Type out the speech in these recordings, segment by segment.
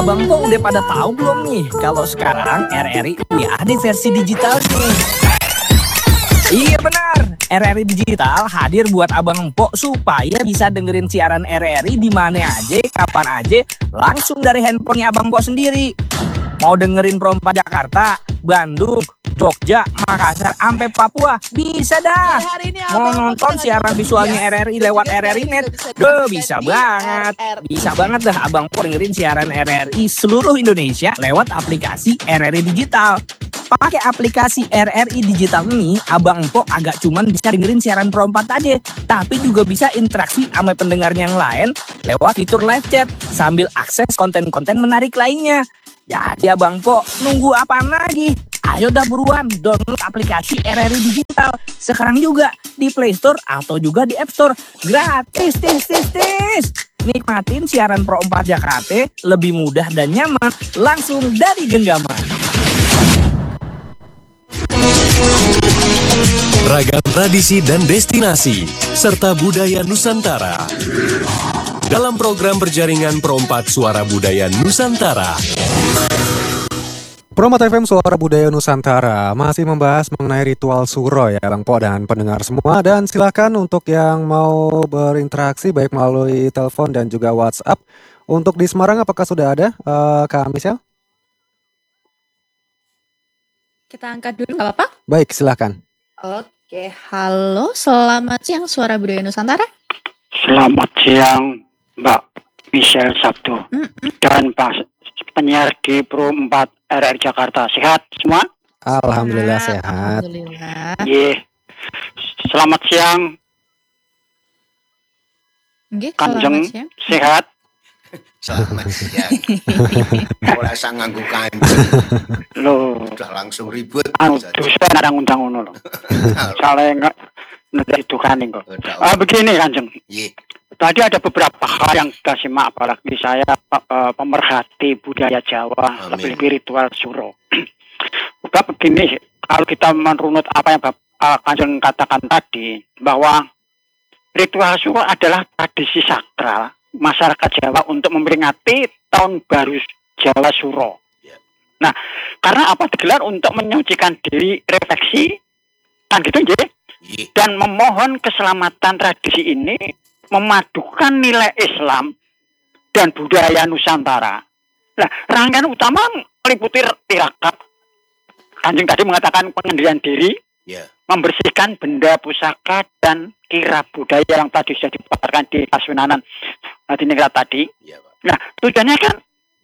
Bang Po udah pada tahu belum nih kalau sekarang RRI ada versi digital nih? Iya benar, RRI Digital hadir buat Abang Po supaya bisa dengerin siaran RRI di mana aja, kapan aja, langsung dari handphonenya Abang Po sendiri. Mau dengerin Perompak Jakarta, Bandung, Jogja, Makassar, sampai Papua, bisa dah. Mau nonton siaran visualnya RRI lewat RRI Net, bisa banget. Bisa banget dah Abang Po dengerin siaran RRI seluruh Indonesia lewat aplikasi RRI Digital. Pakai aplikasi RRI Digital ini, Abang Po agak cuman bisa dengerin siaran Perompak aja, tapi juga bisa interaksi sama pendengarnya yang lain lewat fitur live chat sambil akses konten-konten menarik lainnya. Jadi Abang Po, nunggu apaan lagi? Ayo dah buruan download aplikasi RRI Digital sekarang juga di Play Store atau juga di App Store. Gratis, Nikmatin siaran Perompak Jakarta lebih mudah dan nyaman langsung dari genggaman. Ragam tradisi dan destinasi serta budaya Nusantara dalam program berjaringan Perompak Suara Budaya Nusantara. Perompak FM Suara Budaya Nusantara masih membahas mengenai ritual suro ya Bang Po dan pendengar semua. Dan silakan untuk yang mau berinteraksi baik melalui telepon dan juga WhatsApp. Untuk di Semarang apakah sudah ada Kak Michelle? Kita angkat dulu gak apa-apa? Baik, silakan. Oke, halo, selamat siang Suara Budaya Nusantara. Selamat siang Mbak Michelle Sabtu dan Pak penyiar di Pro 4 RRI Jakarta. Sehat semua? Alhamdulillah sehat. Alhamdulillah. Selamat siang Kanjeng, selamat siang. sehat? Selamat siang. Ora sang nganggo kanjeng. Loh, Udah langsung ribut. dosa nang undang ngono lho. Salah didukani kok. Begini Kanjeng. Nggih. Tadi ada beberapa hal yang kita simak, apalagi saya pemerhati budaya Jawa, lebih ritual suro. Udah begini, kalau kita menurut apa yang Kanjeng katakan tadi, bahwa ritual suro adalah tradisi sakral masyarakat Jawa untuk memperingati tahun baru Jawa Suro. Nah, karena apa digelar untuk menyucikan diri, refleksi, kan gitu ya, dan memohon keselamatan. Tradisi ini memadukan nilai Islam dan budaya Nusantara. Nah, rangkaian utama meliputi tirakat. Kanjeng tadi mengatakan pengendalian diri, membersihkan benda pusaka dan kirab budaya yang tadi sudah dipaparkan di Kasunanan Hadiningrat tadi. Nah, tujuannya kan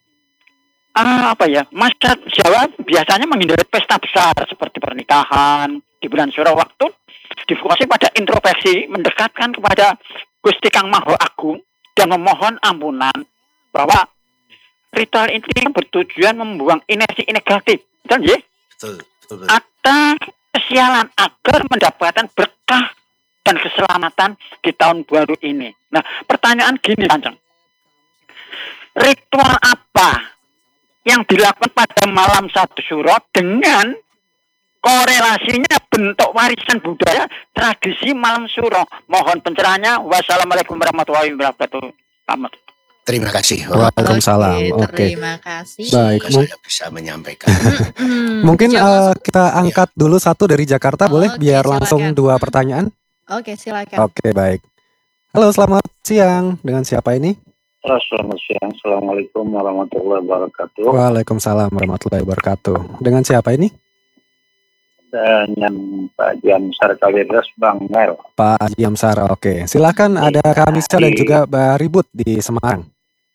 masyarakat Jawa biasanya menghindari pesta besar seperti pernikahan di bulan Suro, waktu difokuskan pada introspeksi, mendekatkan kepada Gusti Kang Maha Agung dan memohon ampunan, bahwa ritual ini bertujuan membuang energi negatif, betul ya? Betul. Atau kesialan agar mendapatkan berkah dan keselamatan di tahun baru ini. Nah, pertanyaan gini, Kanjeng. Ritual apa yang dilakukan pada malam 1 Suro dengan korelasinya bentuk warisan budaya tradisi malam Suro? Mohon pencerahannya. Wassalamualaikum warahmatullahi wabarakatuh. Selamat. Terima kasih. Waalaikumsalam. Oke. Terima kasih. Baik, saya bisa menyampaikan. mungkin kita angkat dulu satu dari Jakarta, boleh? Biar langsung silakan. 2 pertanyaan. Oke, silakan. Oke, baik. Halo, selamat siang. Dengan siapa ini? Selamat siang. Assalamualaikum warahmatullahi wabarakatuh. Waalaikumsalam warahmatullahi wabarakatuh. Dengan siapa ini? Dengan Pak Jamsar Kalidas Bang Mel. Pak Jamsar, oke. Silakan, ada Kak Michelle dan juga Mbak Ribut di Semarang.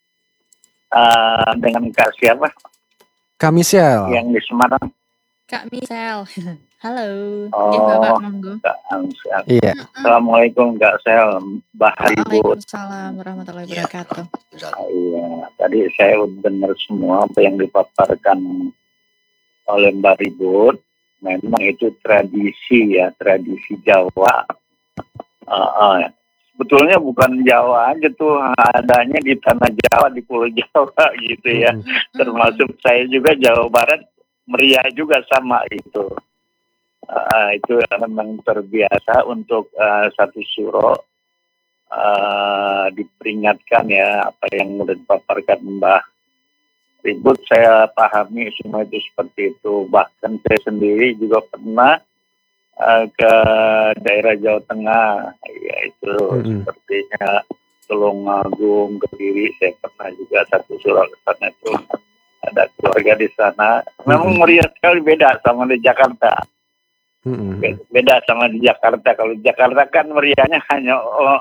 Dengan Kak siapa? Kak Michelle. Yang di Semarang. Kak Michelle. Halo. Oh, monggo. Iya. Assalamualaikum Kak Sel, Mbak Ribut. Waalaikumsalam warahmatullahi wabarakatuh. Iya, tadi saya dengar semua apa yang dipaparkan oleh Mbak Ribut. Memang itu tradisi ya, tradisi Jawa. Sebetulnya bukan Jawa aja tuh, adanya di tanah Jawa, di Pulau Jawa gitu ya. Termasuk saya juga Jawa Barat, meriah juga sama itu. Itu memang terbiasa untuk 1 Suro diperingatkan ya, apa yang sudah dipaparkan Mbah ribut saya pahami semua itu seperti itu. Bahkan saya sendiri juga pernah ke daerah Jawa Tengah, yaitu sepertinya Tulungagung, Kediri. Saya pernah juga satu surau ke sana itu, ada keluarga di sana. Memang meriah sekali, beda sama di Jakarta. Beda sama di Jakarta. Kalau di Jakarta kan meriahnya hanya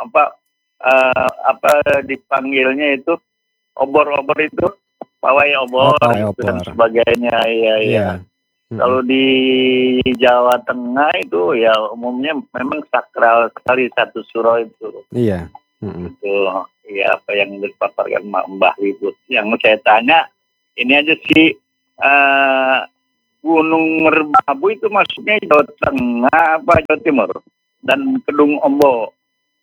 dipanggilnya itu obor-obor itu, pawai obor, dan sebagainya. Iya. Kalau di Jawa Tengah itu ya umumnya memang sakral sekali satu surau itu. Iya. Itu ya apa yang dipaparkan Mbah Ribut. Yang saya tanya ini aja sih, Gunung Merbabu itu maksudnya Jawa Tengah apa Jawa Timur? Dan Kedung Ombo.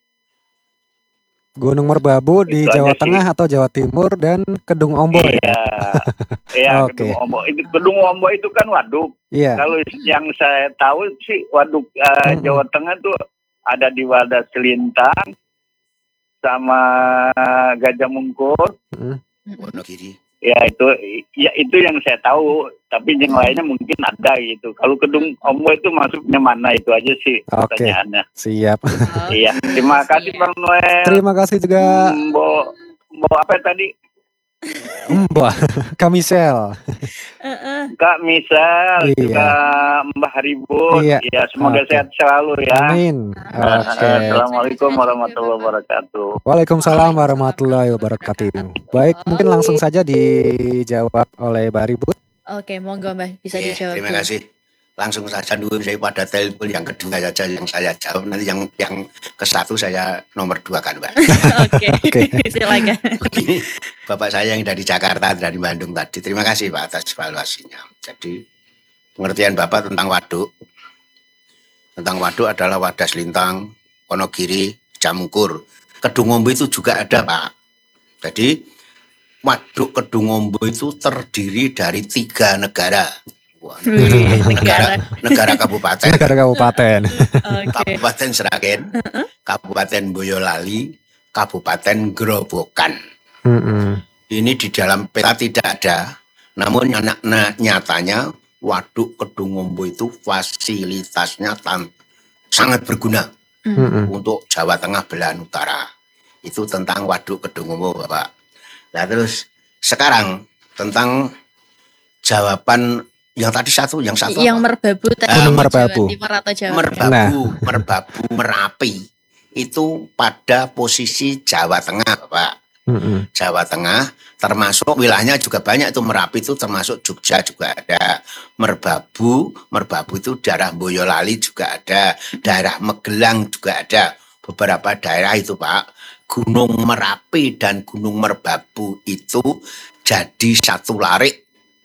Gunung Merbabu di Jawa Tengah atau Jawa Timur, dan Kedung Ombo. Iya, Kedung Ombo. Itu Kedung Ombo itu kan waduk. Iya. Kalau yang saya tahu sih waduk Jawa Tengah tuh ada di Wadas Selintang sama Gajah Mungkur. Wonogiri. Ya itu yang saya tahu, tapi yang lainnya mungkin ada gitu. Kalau Kedung Ombo itu masuknya mana, itu aja sih pertanyaannya. Siap. Iya, terima kasih Bang Noel. Terima kasih juga. Mbok apa tadi? Mbak Kamisel. Kak Misal, juga Mbah Ribut. Iya. Ya, semoga sehat selalu ya. Amin. Assalamualaikum warahmatullahi wabarakatuh. Waalaikumsalam warahmatullahi wabarakatuh. Baik, mungkin langsung saja dijawab oleh Mbak Ribut. Oke, monggo Mbah, bisa dijawab. Terima kasih. Langsung saja dulu saya pada telepon yang kedua saja yang saya jawab. Nanti yang ke satu saya nomor 2 kan, Mbak. Oke. Silakan. Begini, Bapak saya yang dari Jakarta, dari Bandung tadi. Terima kasih Pak atas evaluasinya. Jadi pengertian Bapak tentang waduk. Tentang waduk adalah Wadas Lintang, Wonogiri, Jamungkur. Kedung Ombo itu juga ada, Pak. Jadi waduk Kedung Ombo itu terdiri dari 3 negara. Negara kabupaten. Kabupaten Sragen, Kabupaten Boyolali, Kabupaten Grobogan. Ini di dalam peta tidak ada, namun nyatanya waduk Kedung Ombo itu fasilitasnya sangat berguna untuk Jawa Tengah belahan utara. Itu tentang waduk Kedung Ombo, Bapak. Nah terus sekarang tentang jawaban yang tadi yang satu yang Merbabu tadi. Merbabu. Merbabu Merapi itu pada posisi Jawa Tengah, Pak. Jawa Tengah termasuk wilayahnya juga banyak, itu Merapi itu termasuk Jogja juga ada. Merbabu itu daerah Boyolali juga ada, daerah Magelang juga ada. Beberapa daerah itu, Pak. Gunung Merapi dan Gunung Merbabu itu jadi satu larik.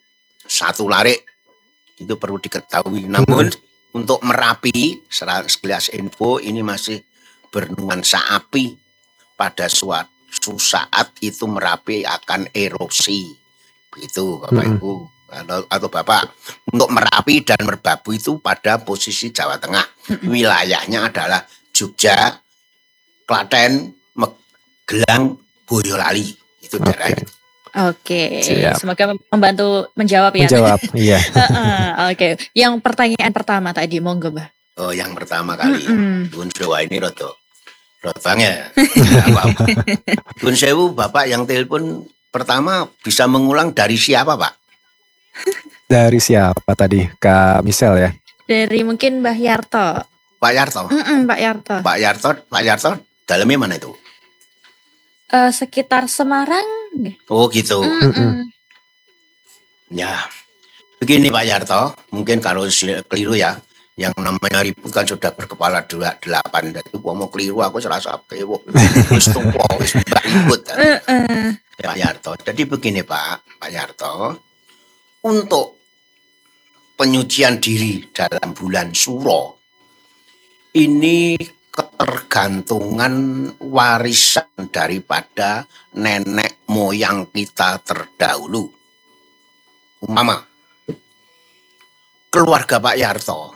Itu perlu diketahui. Namun untuk Merapi, sekilas info ini masih bernuansa api. Pada suatu saat itu Merapi akan erosi. Begitu Bapak Ibu atau Bapak. Untuk Merapi dan Merbabu itu pada posisi Jawa Tengah. Wilayahnya adalah Jogja, Klaten, Magelang, Boyolali. Itu daerah itu. Oke, semoga membantu menjawab ya. Iya. Oke, yang pertanyaan pertama tadi, monggo Mbah. Oh, yang pertama kali. Bun Sewa ini roto banget. Bun Sewu, Bapak yang telepon pertama bisa mengulang dari siapa, Pak? Dari siapa tadi? Kak Misel ya? Dari mungkin Mbah Yarto. Pak Yarto? Pak Yarto, dalamnya mana itu? Sekitar Semarang. Oh gitu. Ya, begini Pak Yarto, mungkin kalau keliru ya, yang namanya Ribut kan sudah berkepala 8. Itu mau keliru aku serasa kewo. Terus tumpo wis Ribut kan. Pak Yarto. Jadi begini Pak Yarto, untuk penyucian diri dalam bulan Suro ini ketergantungan warisan daripada nenek moyang kita terdahulu. Umpama keluarga Pak Yarto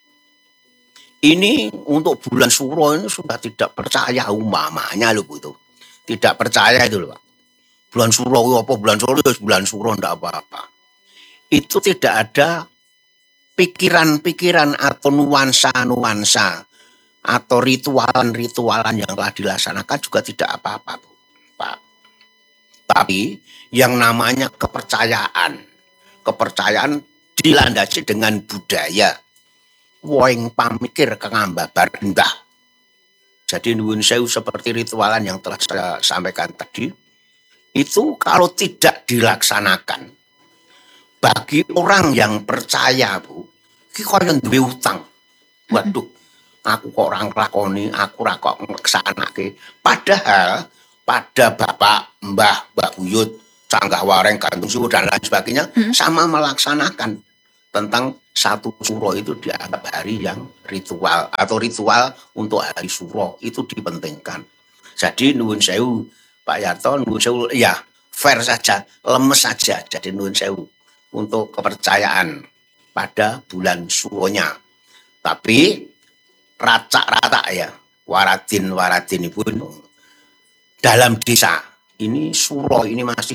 ini untuk bulan Suro ini sudah tidak percaya, umpamanya loh itu. Tidak percaya itu loh Pak. bulan suro apa bulan suro ya bulan suro ndak apa-apa. Itu tidak ada pikiran-pikiran atau nuansa-nuansa atau ritualan-ritualan yang telah dilaksanakan juga tidak apa-apa, Pak. Tapi yang namanya kepercayaan dilandasi dengan budaya. Woing pamikir kengambabar endah. Jadi nuwun sewu seperti ritualan yang telah saya sampaikan tadi, itu kalau tidak dilaksanakan, bagi orang yang percaya, Bu, iki kaya duwe utang. Waduh, aku kok orang lakoni, aku ora kok nglaksanake. Padahal pada bapak, mbah buyut, canggah wareng, gantung suku dan lain sebagainya sama melaksanakan tentang satu suro itu dianggap hari yang ritual atau ritual untuk hari suro itu dipentingkan. Jadi nuwun sewu Pak Yarto, nuwun sewu ya fair saja, lemes saja. Jadi nuwun sewu untuk kepercayaan pada bulan suronya. Tapi racak-racak ya, waradin ibu dalam desa ini suro ini masih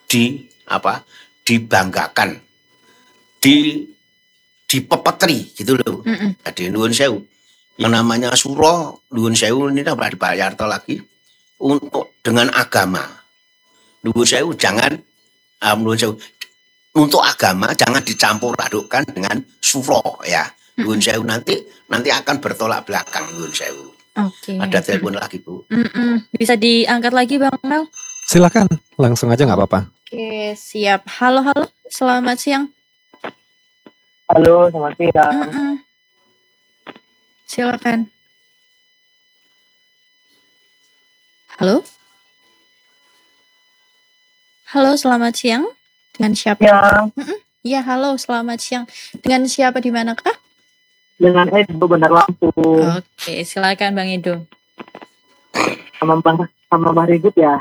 dibanggakan, dipepetri gitu loh. Jadi nuwun sewu yang namanya suro, nuwun sewu ini dapat dibayar lagi untuk dengan agama. Nuwun sewu jangan nuwun sewu untuk agama jangan dicampur adukkan dengan suro ya. Nuwun sewu nanti akan bertolak belakang. Nuwun sewu. Oke. Ada telepon lagi, Bu. Bisa diangkat lagi Bang Mel? Silakan, langsung aja nggak apa-apa. Oke, siap. Halo, selamat siang. Halo, selamat siang. Silakan. Halo? Halo, selamat siang. Dengan siapa? Ya, Iya, halo, selamat siang. Dengan siapa di manakah? dengan Edo Bandar Lampung. Oke, silakan Bang Edo. Sama Bang Ribut ya.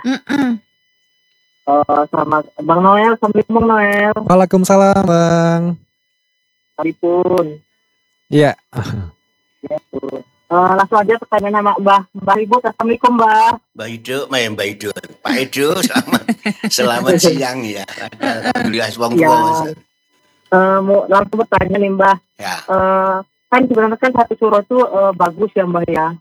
Selamat Bang Noel, Assalamualaikum Bang Noel. Waalaikumsalam, Bang. Sekalipun. Iya. Ya, langsung aja pertanyaan sama Mbak Ribut. Assalamualaikum Mbak. Mbak Ido, Pak Edo, selamat siang ya. Alhamdulillah Ya. Mau langsung bertanya nih Mbak. Ya. Kan sebenarnya kan satu suro itu bagus ya Mbak ya.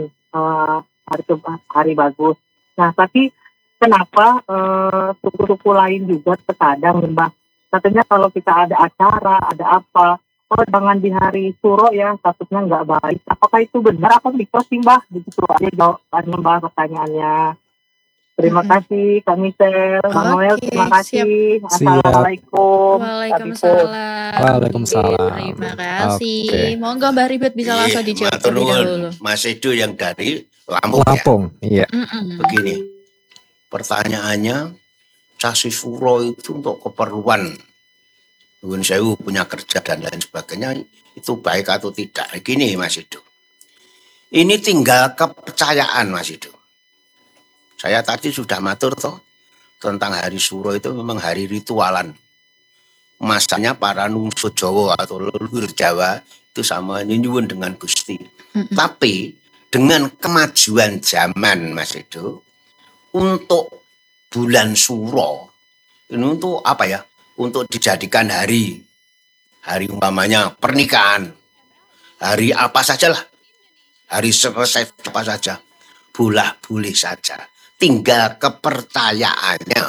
Hari bagus. Nah tapi kenapa suku-suku lain juga terkadang Mbak, katanya kalau kita ada acara, ada apa, jangan di hari suro ya, takutnya nggak baik. Apakah itu benar apa mitos sih Mbak? Begitu aja jawabannya Mbak pertanyaannya. Terima kasih Kak Michelle, Bang Noel, terima kasih. Assalamualaikum. Waalaikumsalam. Terima kasih. Monggo Mbak Ribet bisa langsung dijawab terlebih dahulu. Mas Edo yang dari Lampung. Iya. Begini, pertanyaannya, Casi Suro itu untuk keperluan nuwun sewu punya kerja dan lain sebagainya itu baik atau tidak? Begini Mas Edo, ini tinggal kepercayaan Mas Edo. Saya tadi sudah matur toh tentang hari Suro itu memang hari ritualan. Masanya para nungso Jawa atau leluhur Jawa itu sama nyuwun dengan Gusti. Tapi dengan kemajuan zaman Mas Edo, untuk bulan Suro ini untuk apa ya? Untuk dijadikan hari umpamanya pernikahan, hari apa sajalah, hari selesai apa saja, boleh saja. Tinggal kepercayaannya.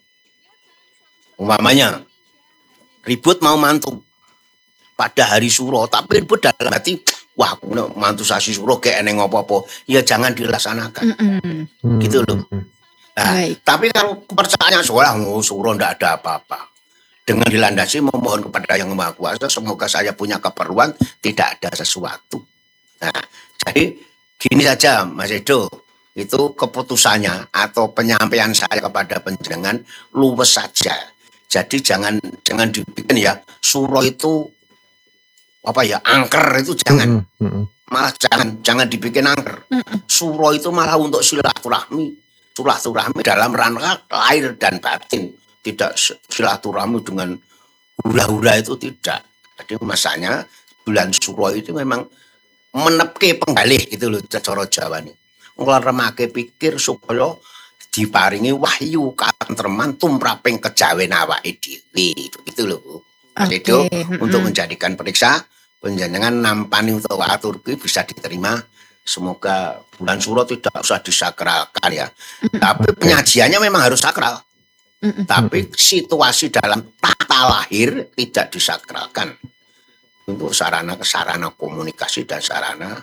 Umpamanya ribut mau mantu pada hari Suro, tapi ribut dalam hati, wah aku mantu sasi Suro kayak eneng apa-apa, ya jangan dilaksanakan. Gitu loh. Nah, tapi kalau kepercayaannya Suro ndak ada apa-apa. Dengan dilandasi memohon kepada Yang Maha Kuasa, semoga saya punya keperluan, tidak ada sesuatu. Nah, jadi gini saja Mas Edo, itu keputusannya atau penyampaian saya kepada panjenengan luwes saja. Jadi jangan dibikin ya Suro itu apa ya angker itu jangan. Malah jangan dibikin angker. Suro itu malah untuk silaturahmi dalam rangka lahir dan batin. Tidak silaturahmi dengan hura-hura itu tidak. Jadi masanya bulan Suro itu memang menepke penggalih gitu loh cara Jawa nih. Nglaremake pikir supaya diparingi wahyu katentreman tumraping kejawen awake dhewe. Itu loh Bu. Itu untuk menjadikan periksa panjenengan nampani utawa atur kuwi bisa diterima. Semoga bulan Suro tidak usah disakralkan ya. Tapi penyajiannya memang harus sakral. Tapi situasi dalam tata lahir tidak disakralkan. Untuk sarana komunikasi dan sarana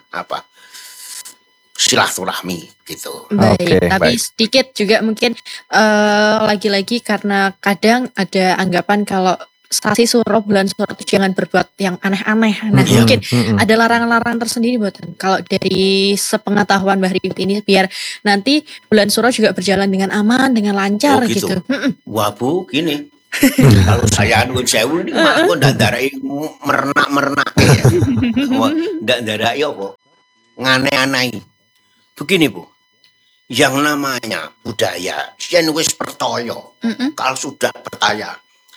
silaturahmi gitu. Baik, tapi sedikit juga mungkin lagi-lagi karena kadang ada anggapan kalau sasi Suro, bulan Suro itu jangan berbuat yang aneh-aneh. Nah, mungkin ada larangan-larangan tersendiri buatan. Kalau dari sepengetahuan Mbah Ribut ini biar nanti bulan Suro juga berjalan dengan aman, dengan lancar gitu. Wah Bu, gini. Kalau saya nuwun sewu ini malah kok ndak ndarai merenak-merenak ya. Ndak ndarai apa? Ngane-anai. Begini Bu. Yang namanya budaya, yen wis percaya. Kalau sudah percaya,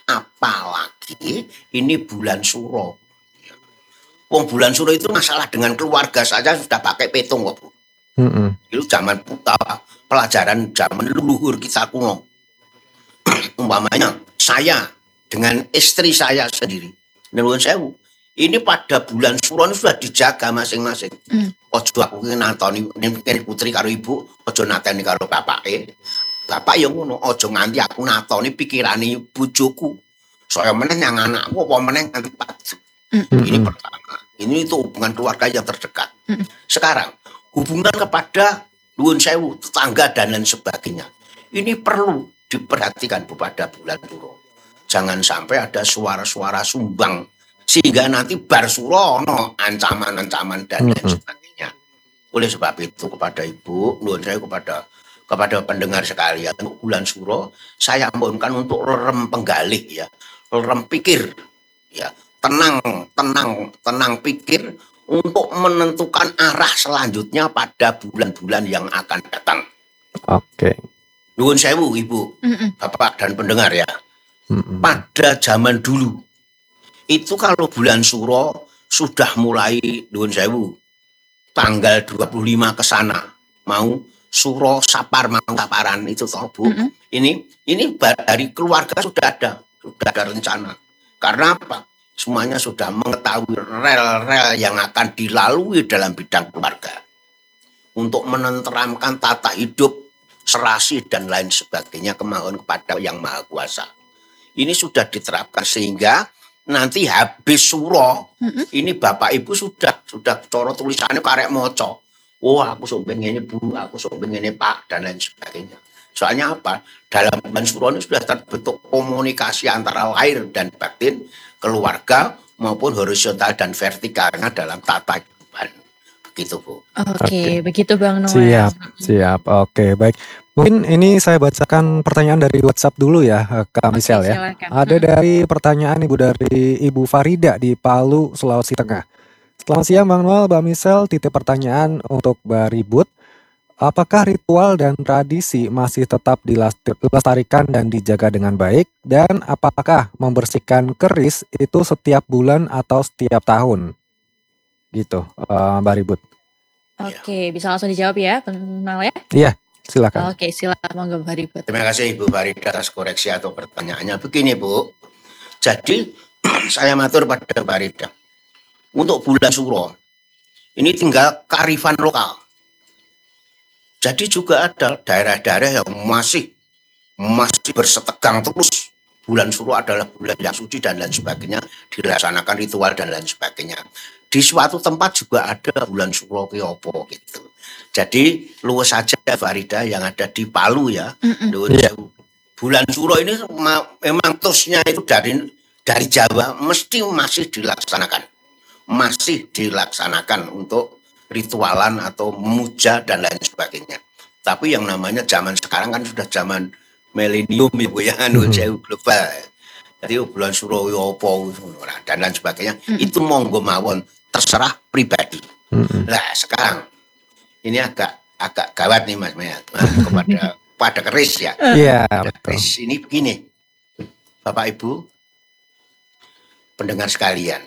apalagi ini bulan Suro. Wong bulan Suro itu masalah dengan keluarga saja sudah pakai petung kok Bu. Itu zaman pelajaran zaman leluhur kita kuno. Umpamanya saya dengan istri saya sendiri, nuwun sewu, ini pada bulan Suro ini sudah dijaga masing-masing. Ojo aku nantoni putri karo ibu, ojo nateni karo bapake. Bapak yang ngono, ojo nganti aku natoni pikirane bojoku. Saya meneh yang anakku apa meneh nganti padu. Ini pertama. Ini itu hubungan keluarga yang terdekat. Sekarang hubungan kepada nuwun sewu, tetangga dan lain sebagainya. Ini perlu diperhatikan pada bulan Suro. Jangan sampai ada suara-suara sumbang sehingga nanti bar Suro ono ancaman-ancaman dan lain sebagainya. Oleh sebab itu kepada Ibu, nuwun sewu kepada pendengar sekalian, bulan Suro saya mohonkan untuk lerem penggalih ya, lerem pikir ya, tenang pikir untuk menentukan arah selanjutnya pada bulan-bulan yang akan datang. Nuwun sewu Ibu, Bapak dan pendengar ya. Pada zaman dulu itu kalau bulan Suro sudah mulai nuwun sewu tanggal 25 ke sana mau Suro Sapar Saparan itu toh Bu. Ini dari keluarga sudah ada rencana. Karena apa? Semuanya sudah mengetahui rel-rel yang akan dilalui dalam bidang keluarga. Untuk menenteramkan tata hidup, serasi dan lain sebagainya kemohon kepada Yang Maha Kuasa. Ini sudah diterapkan sehingga nanti habis Suro, ini Bapak Ibu sudah coro tulisannya karek moco. Oh, aku sok pengen Bu, aku sok pengen Pak dan lain sebagainya. Soalnya apa? Dalam bulan Suro ini sudah terbentuk komunikasi antara lahir dan batin, keluarga maupun horizontal dan vertikalnya dalam tata kehidupan. Begitu Bu. Oke, begitu Bang Noel. Siap. Oke, baik. Mungkin ini saya bacakan pertanyaan dari WhatsApp dulu ya, Kak Michelle ya. Silakan. Ada dari pertanyaan dari Ibu Farida di Palu, Sulawesi Tengah. Selamat siang Bang Noel, Mbak Michelle, titip pertanyaan untuk Mbak Ribut. Apakah ritual dan tradisi masih tetap dilestarikan dan dijaga dengan baik? Dan apakah membersihkan keris itu setiap bulan atau setiap tahun? Gitu, Mbak Ribut. Oke, bisa langsung dijawab ya, Bang Noel ya? Iya, silakan. Oke, silakan monggo Mbak Ribut. Terima kasih Ibu Farida atas koreksi atau pertanyaannya. Begini Bu, jadi saya matur pada Mbak Farida. Untuk bulan Suro, ini tinggal kearifan lokal. Jadi juga ada daerah-daerah yang masih bersetegang terus. Bulan Suro adalah bulan yang suci dan lain sebagainya, dilaksanakan ritual dan lain sebagainya. Di suatu tempat juga ada bulan Suro Kyopo gitu. Jadi luwes saja Farida yang ada di Palu ya. Bulan Suro ini memang terusnya itu dari Jawa mesti masih dilaksanakan untuk ritualan atau memuja dan lain sebagainya. Tapi yang namanya zaman sekarang kan sudah zaman milenium Ibu ya, global. Jadi bulan Suro Yopo dan lain sebagainya itu monggo mawon terserah pribadi. Nah sekarang ini agak gawat nih Mas Maya pada keris ya. Iya. Keris ini begini, Bapak Ibu, pendengar sekalian.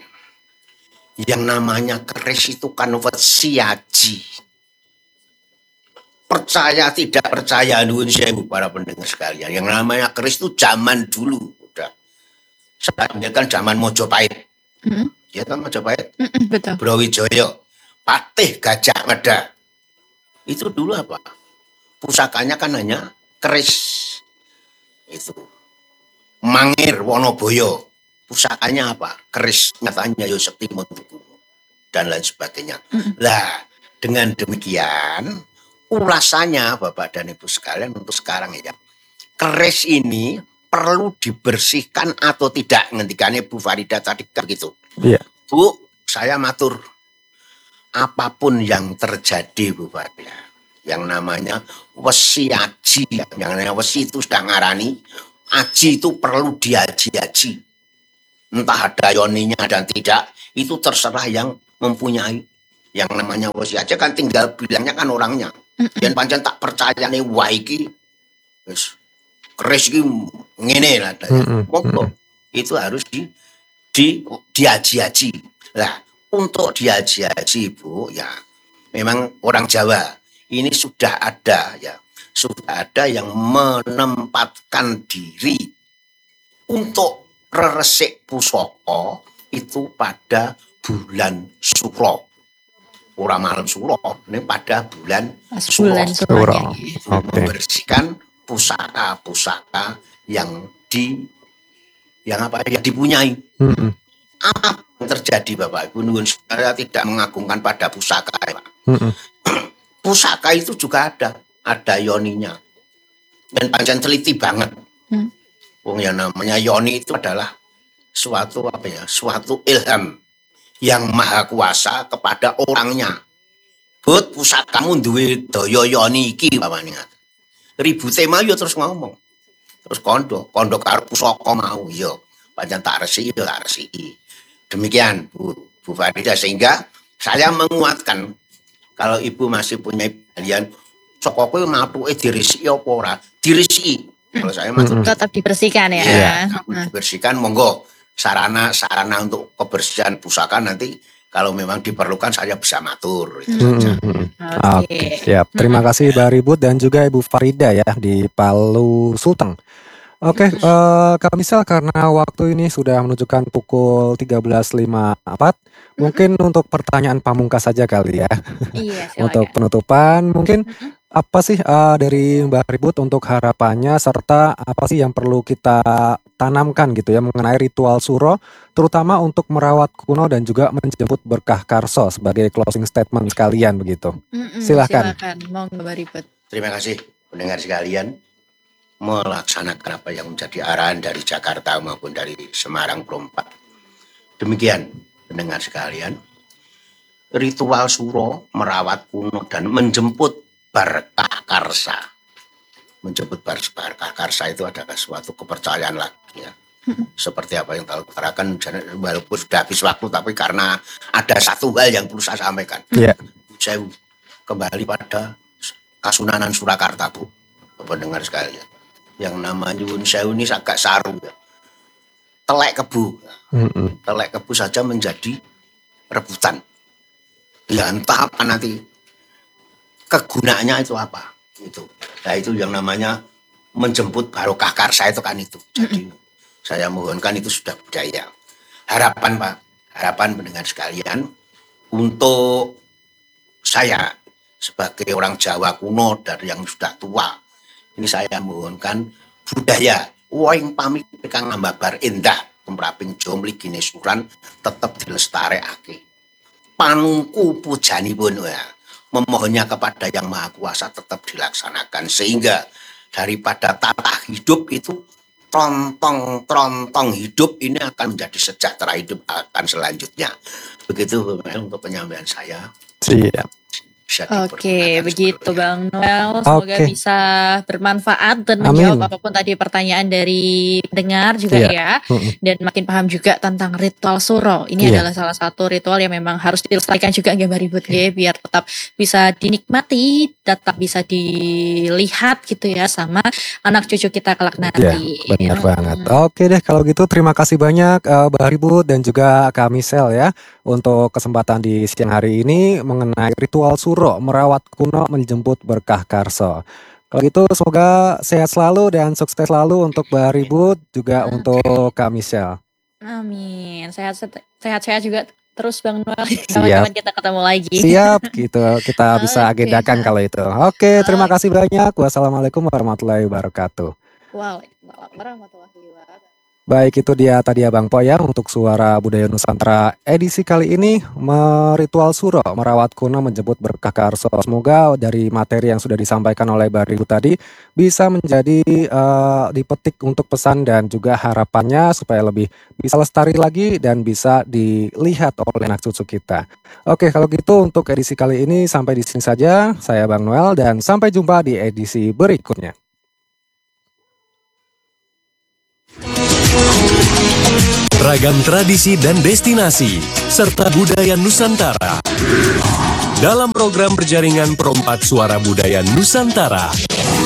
Yang namanya keris itu kan siaji. percaya tidak percaya nuwun sewu para pendengar sekalian. Yang namanya keris itu zaman dulu udah. Saya kan zaman Mojopahit. Ya kan Mojopahit. Betul. Brawijaya, Patih Gajah Mada. Itu dulu apa? Pusakanya kan hanya keris. Itu. Mangir Wonoboyo. Pusakanya apa? Keris, nyatanya yo sekti Montuku dan lain sebagainya. Lah, dengan demikian ulasannya Bapak dan Ibu sekalian untuk sekarang ya. Keris ini perlu dibersihkan atau tidak, ngendikannya Bu Farida tadi begitu. Iya. Bu, saya matur. Apapun yang terjadi Bu Farida, yang namanya wesi aji, yang namanya wesi itu sudah ngarani, aji itu perlu diaji-aji. Entah ada yoninya dan tidak, itu terserah yang mempunyai. Yang namanya wesi aja kan tinggal bilangnya kan orangnya. Yang pancen tak percaya nih wah iki wis keris iki ngene lah. Itu harus diaji-aji. Lah, untuk diaji-aji Bu ya, memang orang Jawa ini sudah ada ya. Sudah ada yang menempatkan diri untuk reresik pusaka itu pada bulan Suro. Orang malam Suro, ini pada bulan Suro. Membersihkan pusaka-pusaka yang dipunyai. Apa yang terjadi Bapak Ibu? Saya tidak mengagungkan pada pusaka ya, Pak. Pusaka itu juga ada yoninya. Dan pancen teliti banget. Yang namanya yoni itu adalah suatu suatu ilham yang maha kuasa kepada orangnya. But pusakamu duwe daya yoni iki pamane. Ribute mau terus ngomong. Terus kondo karo pusaka mau ya. Pancen tak resiki ya tak resiki. Demikian Bu Farida, sehingga saya menguatkan kalau Ibu masih punya kalian saka kowe mathuke diresiki apa ora? Diresiki. Kalau saya tetap dibersihkan ya. Iya, dibersihkan monggo. Sarana untuk kebersihan pusaka nanti kalau memang diperlukan saya bisa matur. Oke, siap. Terima kasih Mbak Ribut dan juga Ibu Farida ya di Palu Sulteng. Oke, Kak Misal, karena waktu ini sudah menunjukkan pukul 13.54, mungkin untuk pertanyaan pamungkas saja kali ya. Iya, Untuk penutupan mungkin apa sih dari Mbak Ribut untuk harapannya, serta apa sih yang perlu kita tanamkan gitu ya mengenai ritual Suro, terutama untuk merawat kuno dan juga menjemput berkah Karso sebagai closing statement sekalian begitu. Silakan. Monggo Mbak Ribut. Terima kasih pendengar sekalian, melaksanakan apa yang menjadi arahan dari Jakarta maupun dari Semarang Perompak. Demikian pendengar sekalian, ritual Suro merawat kuno dan menjemput berkah Karsa. Menjemput berkah Karsa itu adalah suatu kepercayaan lagi ya. Seperti apa yang telah kutarakan, walaupun sudah habis waktu, tapi karena ada satu hal yang perlu saya sampaikan. Saya kembali pada Kasunanan Surakarta Bu, pendengar sekalian. Yang namanya Nyuwun Sewu ini agak saru ya. Telek kebu. Telek kebu saja menjadi rebutan. Ya entah apa nanti kegunaannya itu apa. Itu. Nah itu yang namanya menjemput barokah Karsa itu kan itu. Jadi saya mohonkan itu sudah budaya. Harapan Pak, harapan pendengar sekalian, untuk saya sebagai orang Jawa kuno dari yang sudah tua, ini saya mohonkan budaya wong pamit kang ambabar endah temraping jomli ginesuran tetap dilestarekake. Panungku pujanipun ya, memohonnya kepada Yang Maha Kuasa tetap dilaksanakan, sehingga daripada tata hidup itu trontong hidup ini akan menjadi sejahtera hidup akan selanjutnya. Begitu untuk penyampaian saya. Siap. Oke, begitu Bang Noel. Semoga bisa bermanfaat dan menjawab apapun tadi pertanyaan dari pendengar juga ya. Dan makin paham juga tentang ritual Suro. Ini adalah salah satu ritual yang memang harus dilestarikan juga Mbak Ribut ya, biar tetap bisa dinikmati, tetap bisa dilihat gitu ya sama anak cucu kita kelak nanti. Benar banget. Oke deh kalau gitu, terima kasih banyak Mbak Ribut dan juga Kak Misel ya untuk kesempatan di siang hari ini mengenai ritual Suro suro, merawat kuno menjemput berkah karso. Kalau gitu semoga sehat selalu dan sukses selalu untuk Mbak Ribut, juga untuk Kak Michelle. Amin. Sehat-sehat juga terus Bang Noel. Siap. Kawan-kawan kita ketemu lagi. Siap, gitu. Kita bisa Oke. agendakan kalau itu. Oke, terima kasih banyak. Wassalamualaikum warahmatullahi wabarakatuh. Waalaikumsalam warahmatullahi wabarakatuh. Baik, itu dia tadi Abang Po ya untuk Suara Budaya Nusantara edisi kali ini, Ritual Suro, merawat kuno menjemput berkah karso. Semoga dari materi yang sudah disampaikan oleh Mbak Ribu tadi bisa menjadi dipetik untuk pesan dan juga harapannya supaya lebih bisa lestari lagi dan bisa dilihat oleh anak cucu kita. Oke, kalau gitu untuk edisi kali ini sampai di sini saja. Saya Bang Noel dan sampai jumpa di edisi berikutnya. Ragam tradisi dan destinasi, serta budaya Nusantara. Dalam program berjaringan Perompak Suara Budaya Nusantara.